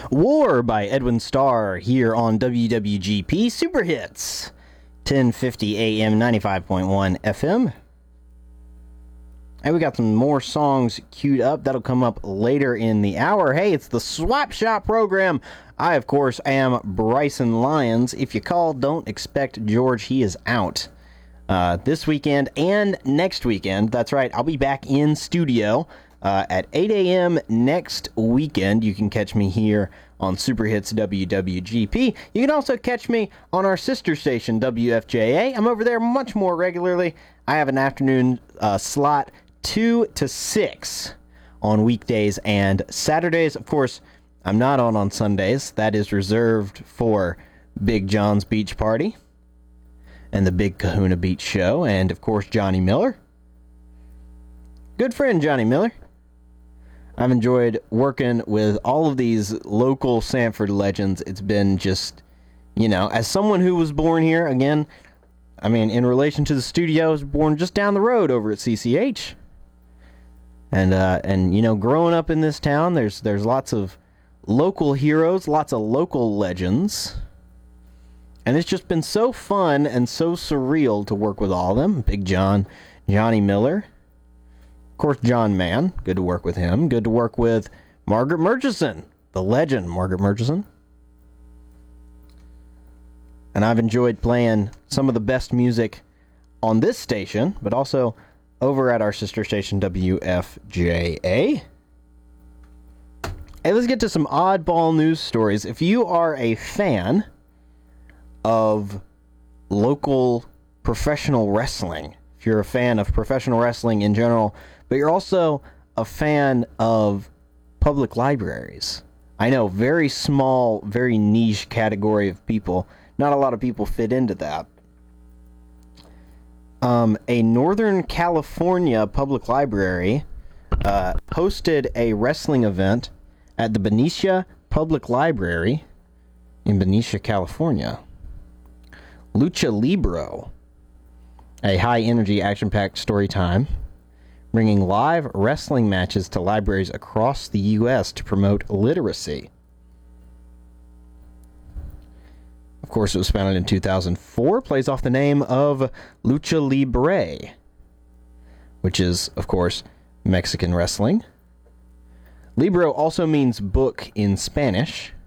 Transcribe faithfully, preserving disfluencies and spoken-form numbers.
War by Edwin Starr here on W W G P Super Hits, ten fifty A M, ninety-five point one F M. Hey, we got some more songs queued up. That'll come up later in the hour. Hey, it's the Swap Shop program. I, of course, am Bryson Lyons. If you call, don't expect George. He is out uh, this weekend and next weekend. That's right. I'll be back in studio uh, at eight A M next weekend. You can catch me here on Super Hits W W G P. You can also catch me on our sister station, W F J A. I'm over there much more regularly. I have an afternoon uh, slot two to six on weekdays and Saturdays. Of course, I'm not on on Sundays. That is reserved for Big John's Beach Party and the Big Kahuna Beach Show, and of course Johnny Miller. Good friend Johnny Miller. I've enjoyed working with all of these local Sanford legends. It's been just, you know, as someone who was born here, again, I mean, in relation to the studio, I was born just down the road over at C C H. And, uh, and you know, growing up in this town, there's there's lots of local heroes, lots of local legends. And it's just been so fun and so surreal to work with all of them. Big John, Johnny Miller. Of course, John Mann. Good to work with him. Good to work with Margaret Murchison, the legend Margaret Murchison. And I've enjoyed playing some of the best music on this station, but also over at our sister station, W F J A. Hey, let's get to some oddball news stories. If you are a fan of local professional wrestling, if you're a fan of professional wrestling in general, but you're also a fan of public libraries, I know, very small, very niche category of people. Not a lot of people fit into that. Um, a Northern California public library uh, hosted a wrestling event at the Benicia Public Library in Benicia, California. Lucha Libro, a high-energy, action-packed story time, bringing live wrestling matches to libraries across the U S to promote literacy. Of course, it was founded in two thousand four, plays off the name of Lucha Libre, which is, of course, Mexican wrestling. Libro also means book in Spanish.